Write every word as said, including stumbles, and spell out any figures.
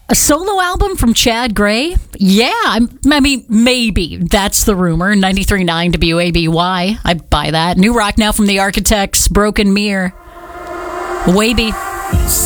A solo album from Chad Gray? Yeah, I'm, I mean, maybe. That's the rumor. ninety-three point nine W A B Y. I buy that. New rock now from the Architects, Broken Mirror. Waby.